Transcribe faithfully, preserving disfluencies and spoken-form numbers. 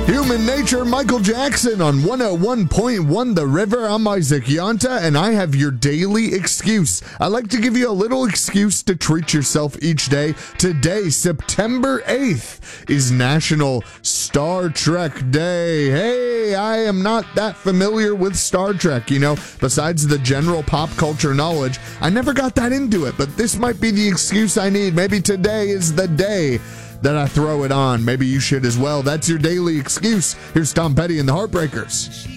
Human Nature, Michael Jackson on one oh one point one The River. I'm Isaac Yonta, and I have your daily excuse. I like to give you a little excuse to treat yourself each day. Today, September eighth, is National Star Trek Day. Hey, I am not that familiar with Star Trek, you know, besides the general pop culture knowledge. I never got that into it, but this might be the excuse I need. Maybe today is the day that I throw it on. Maybe you should as well. That's your daily excuse. Here's Tom Petty and the Heartbreakers.